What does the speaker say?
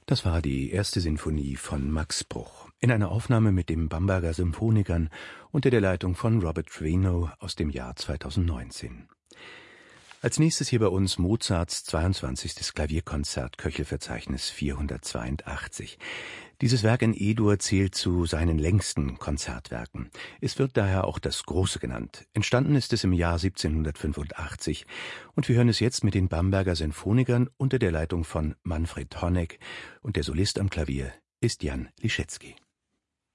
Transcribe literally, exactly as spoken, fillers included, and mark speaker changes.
Speaker 1: Das war die erste Sinfonie von Max Bruch in einer Aufnahme mit den Bamberger Symphonikern unter der Leitung von Robert Trevino aus dem Jahr zweitausendneunzehn. Als nächstes hier bei uns Mozarts zweiundzwanzigstes Klavierkonzert, Köchelverzeichnis vierhundertzweiundachtzig. Dieses Werk in E-Dur zählt zu seinen längsten Konzertwerken. Es wird daher auch das Große genannt. Entstanden ist es im Jahr siebzehnhundertfünfundachtzig und wir hören es jetzt mit den Bamberger Sinfonikern unter der Leitung von Manfred Honeck und der Solist am Klavier ist Jan Liszewski.